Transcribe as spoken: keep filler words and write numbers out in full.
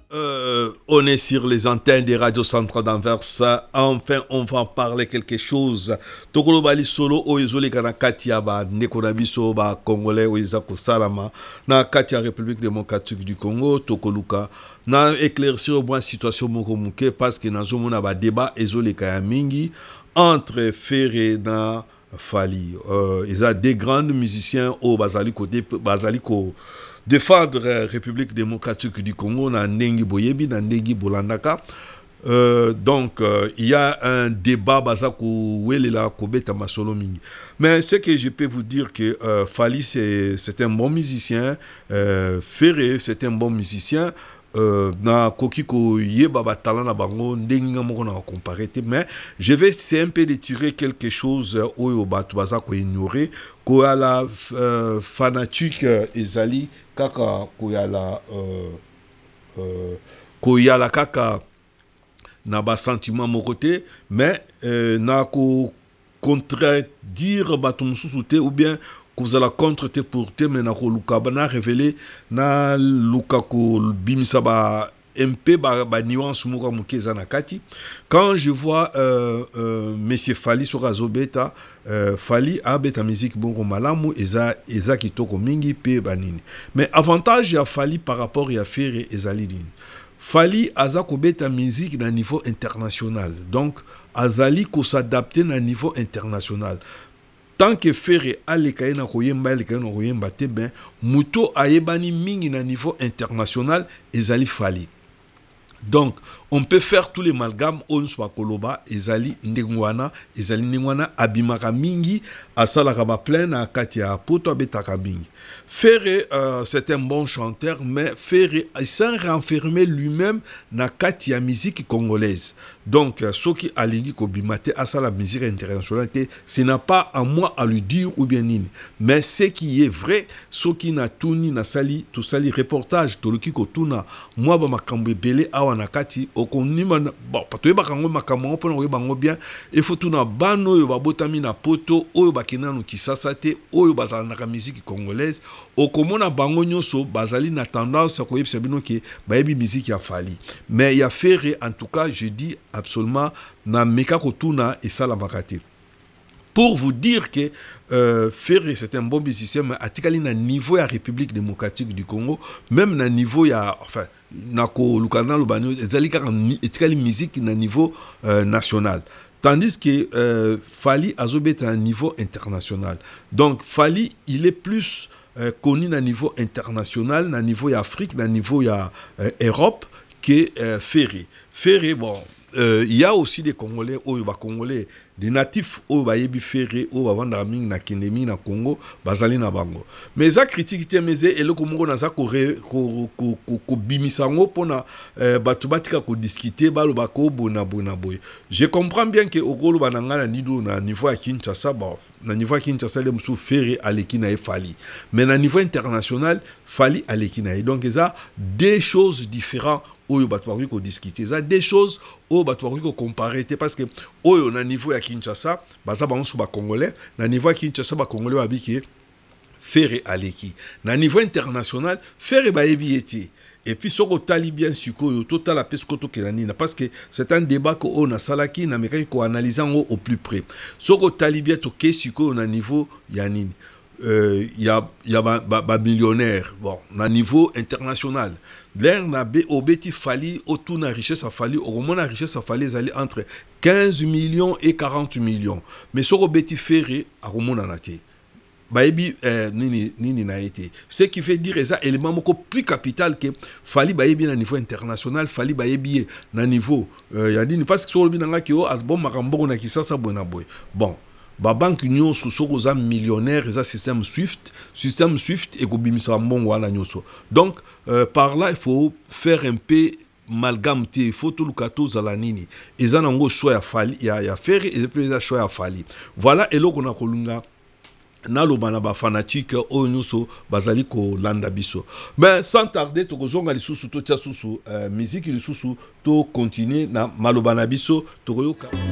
Euh, on est sur les antennes des radios centrales d'Anvers. Enfin, on va en parler quelque chose. Tokolo bali solo o ezole kana katia ba nekonabiso ba congolais o izako salama na katia République démocratique du Congo tokoluka na éclaircir au moins situation moko muke parce que nazo mona ba débat ezole kaya mingi entre Ferré na Fali. Euh, ils ont des grands musiciens au Basaliko, Basaliko défendre la République démocratique du Congo, na Nengi Boyebi, na Nengi Bolandaka. Euh, donc, euh, il y a un débat Basako Welela Kobeta Masolomingi. Mais ce que je peux vous dire que euh, Fali, c'est un bon musicien, euh, Ferré, c'est un bon musicien. Euh, na kokiko yeba batala na bango ndenga moko na comparer mais je vais c'est un peu de tirer quelque chose oyo batu baza ko ignorer ko ala euh, fanatique ezali kaka ko yala euh, euh, ko yala kaka na ba sentiment mo côté mais euh, na ko contredire batu mususu te ou bien vous allez contre te pour te mais na ko luka bana révéler na luka ko bimisa ba un peu ba, ba nuance muka mukeza na kati quand je vois euh, euh, monsieur Fali sur Azobeta euh, Fali a beta musique bongo malamu eza eza kitoko mingi pe banini mais avantage ya Fali par rapport ya Ferré ezali dini Fali aza ko beta musique na niveau international donc azali ko s'adapter na niveau international. Tant que Ferré a les caïna koyemba les caïna koyemba te ben muto ayebani mingi na niveau international ezali Fali. Donc, on peut faire tous les amalgames on soit koloba ezali ndengwana ezali ndengwana abimaka mingi asalaka ba plein na kati ya poto abetaka mingi. Ferré euh, c'est un bon chanteur mais Ferré il s'est renfermé lui-même na kati ya musique congolaise. Donc ce qui alingi ko bimate asala musique internationale ce n'a pas à moi à lui dire ou bien nini mais ce qui est vrai ce qui na tuni na sali tout sali reportage to luki ko tuna moi ba makambo belé awa na kati okonima bon patoye bakango makambo pona oye bango bien il faut tuna bano yo babotami na poto oyo bakina no kisasa te oyo bazala na musique congolaise okomona bango nyoso bazali na tendance ko yebisa bino ke bayebi musique ya Fali mais ya Ferré en tout cas je dis absolument na meka ko tuna et ça la makati. Pour vous dire que euh, Ferré c'est un bon musicien mais atikali na niveau ya République démocratique du Congo même na niveau ya enfin nako lukana lobano ezali kaka atikali musique na niveau euh, national tandis que euh, Fali azobeta à un niveau international. Donc Fali il est plus euh, connu na niveau international na niveau ya Afrique na niveau ya euh, Europe que euh, Ferré. Ferré bon Euh, il y a aussi des Congolais, oh, bah, Congolais, des natifs, oh, bah, yebi Ferré, oh, bah, vanda ming na Kindemi na Congo, bazali na bango. Mais ça critique te meze et le Congo na za ko ko ko ko bimisango pona batu batika ko discuter ba lo ba ko bona bona boy. Je comprends bien que okolo bananga na nido na niveau ya Kinshasa ba na niveau ya Kinshasa le musu Ferré aleki na Fali. Mais na niveau international Fali aleki na. Donc ça des choses différentes. Oyo batwari ko discuter ça des choses au batwari ko comparer parce que oyo na niveau ya Kinshasa baza bango su ba congolais na niveau ya Kinshasa ba congolais babiki Ferré aleki na niveau international Ferré ba ebieti et puis soko tali bien suko yo total la pesco to kelanina parce que c'est un débat ko on a salaki na meka ko analyser au plus près soko tali bien to ke suko na niveau ya nini il euh, y a il y a ba, ba, ba millionnaire bon na niveau international l'air na be obeti Fali autour na richesse a Fali au moins la richesse a Fali aller entre quinze millions et quarante millions mais sur obeti Ferré a romona naté baebi euh, nini nini na été ce qui fait dire ça élément moko plus capital que Fali baebi na niveau international Fali baebi na niveau euh, ya dini parce que sur le binanga ki o asbon makambo na kisasa bona boy bon ba banque nyonso soko za millionnaire za système Swift système Swift et ko bimisa mbongo wana nyonso donc euh, par là il faut faire un peu amalgame te il faut tout le kato za nini eza nango choix ya Fali ya ya Ferré et puis eza choix ya Fali voilà eloko na kolunga na lobana ba fanatique o nyonso bazali ko landa biso mais sans tarder to kozonga lisusu to tia susu euh, musique lisusu to continuer na malobana biso to koyoka